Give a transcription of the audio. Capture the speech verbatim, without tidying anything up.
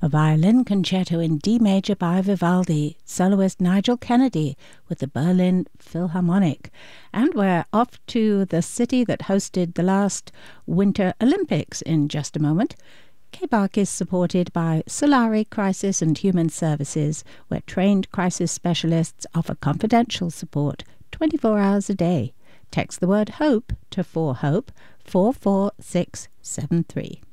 A violin concerto in D major by Vivaldi, soloist Nigel Kennedy with the Berlin Philharmonic. And we're off to the city that hosted the last Winter Olympics in just a moment. K B A R C is supported by Solari Crisis and Human Services, where trained crisis specialists offer confidential support twenty-four hours a day. Text the word HOPE to four HOPE four four six seven three.